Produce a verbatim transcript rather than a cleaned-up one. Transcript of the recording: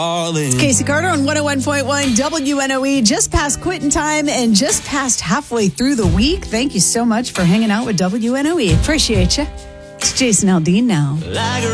It's Casey Carter on one oh one point one W N O E. Just past quitting time and just past halfway through the week. Thank you so much for hanging out with W N O E. Appreciate you. It's Jason Aldean now.